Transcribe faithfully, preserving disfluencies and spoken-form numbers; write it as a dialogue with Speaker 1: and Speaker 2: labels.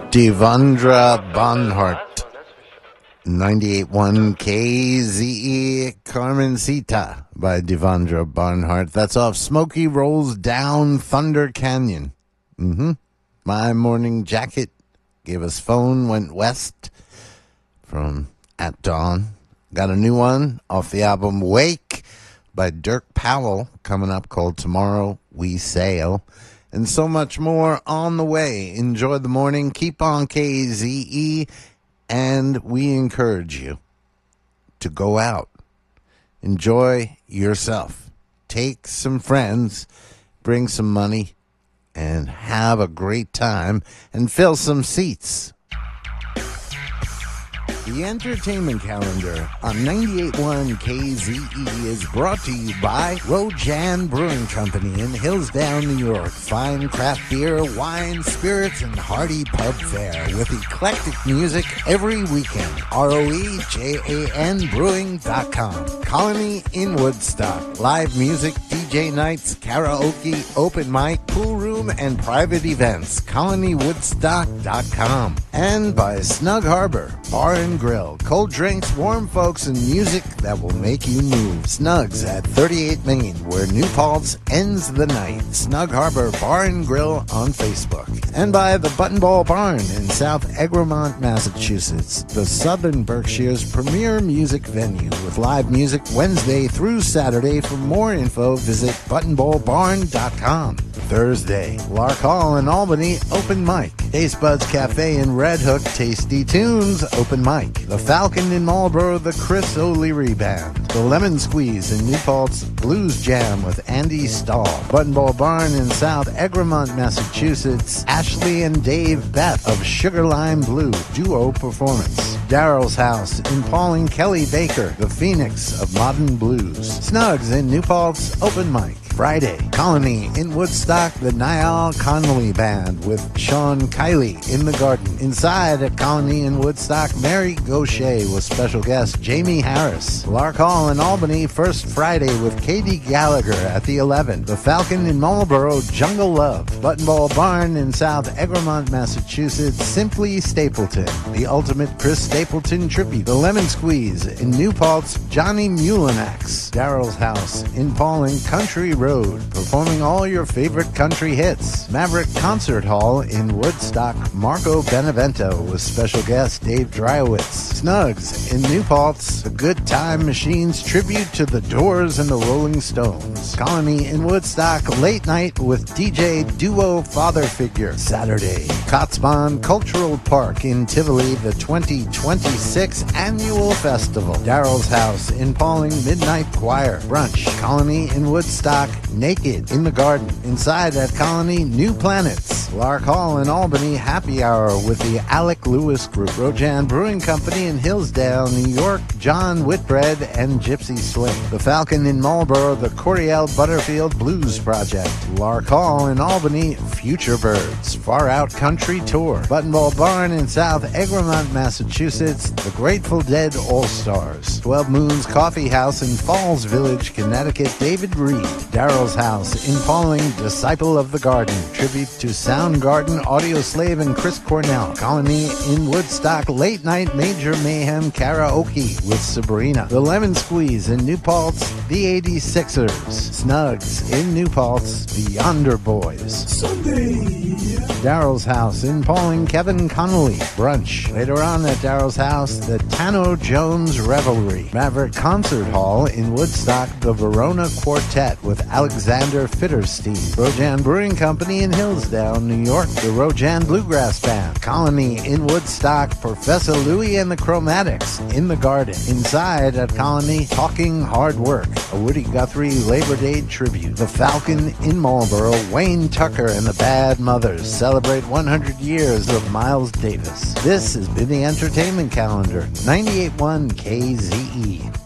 Speaker 1: Devendra Banhart, ninety-eight point one K Z E, Carmencita by Devendra Banhart. That's off Smokey Rolls Down Thunder Canyon. Mm-hmm. My Morning Jacket gave us Phone Went West from At Dawn. Got a new one off the album Wake by Dirk Powell coming up, called Tomorrow We Sail. And so much more on the way. Enjoy the morning. Keep on K Z E. And we encourage you to go out. Enjoy yourself. Take some friends. Bring some money. And have a great time. And fill some seats. The entertainment calendar on ninety-eight point one K Z E is brought to you by Rojan Brewing Company in Hillsdown, New York. Fine craft beer, wine, spirits, and hearty pub fare with eclectic music every weekend. R O E J A N Brewing dot com. Colony in Woodstock. Live music, D J nights, karaoke, open mic, pool room, and private events. Colony Woodstock dot com. And by Snug Harbor Bar and Grill. Cold drinks, warm folks, and music that will make you move. Snugs at thirty-eight Main, where New Paltz ends the night. Snug Harbor Bar and Grill on Facebook. And by the Button Ball Barn in South Egremont, Massachusetts, the Southern Berkshire's premier music venue with live music Wednesday through Saturday. For more info, visit button ball barn dot com. Thursday, Lark Hall in Albany, open mic. Taste Buds Cafe in Red Hook, Tasty Tunes, open mic. The Falcon in Marlboro, the Chris O'Leary Band. The Lemon Squeeze in New Paltz, Blues Jam with Andy Stahl. Button Ball Barn in South Egremont, Massachusetts, Ashley and Dave Beth of Sugar Lime Blue, duo performance. Daryl's House in Pauling Kelly Baker, the Phoenix of Modern Blues. Snugs in New Paltz, open mic. Friday, Colony in Woodstock, the Niall Connolly Band with Sean Kiley in the Garden. Inside at Colony in Woodstock, Mary Gaucher with special guest Jamie Harris. Lark Hall in Albany, first Friday with Katie Gallagher at the eleven. The Falcon in Marlboro, Jungle Love. Button Ball Barn in South Egremont, Massachusetts, Simply Stapleton. The Ultimate Chris Stapleton Tribute. The Lemon Squeeze in New Paltz, Johnny Mulinax. Daryl's House in Pauling, Country Road. Road, performing all your favorite country hits. Maverick Concert Hall in Woodstock, Marco Benevento with special guest Dave Dreiwitz. Snugs in New Paltz, the Good Time Machines tribute to the Doors and the Rolling Stones. Colony in Woodstock, late night with D J Duo Father Figure. Saturday, Kotzebue Cultural Park in Tivoli, the twenty twenty-six annual festival. Daryl's House in Pauling, Midnight Choir. Brunch, Colony in Woodstock, Naked in the Garden. Inside at Colony, New Planets. Lark Hall in Albany, happy hour with the Alec Lewis Group. Rojan Brewing Company in Hillsdale, New York, John Whitbread and Gypsy Swing. The Falcon in Marlboro, the Coriel Butterfield Blues Project. Lark Hall in Albany, Future Birds, Far Out Country Tour. Button Ball Barn in South Egremont, Massachusetts, the Grateful Dead All-Stars. twelve Moons Coffee House in Falls Village, Connecticut, David Reed. Daryl's House in Pauling, Disciple of the Garden, tribute to Soundgarden, Audio Slave, and Chris Cornell. Colony in Woodstock, late night Major Mayhem karaoke with Sabrina. The Lemon Squeeze in New Paltz, the eighty-sixers. Snugs in New Paltz, the Yonder Boys. Sunday. Daryl's House in Pauling, Kevin Connolly. Brunch. Later on at Daryl's House, the Tano Jones Revelry. Maverick Concert Hall in Woodstock, the Verona Quartet with Alexander Fitterstein. Rojan Brewing Company in Hillsdale, New York, the Rojan Bluegrass Band. Colony in Woodstock, Professor Louie and the Chromatics in the Garden. Inside at Colony, Talking Hard Work, a Woody Guthrie Labor Day tribute. The Falcon in Marlboro, Wayne Tucker and the Bad Mothers celebrate one hundred years of Miles Davis. This has been the Entertainment Calendar, ninety-eight point one K Z E.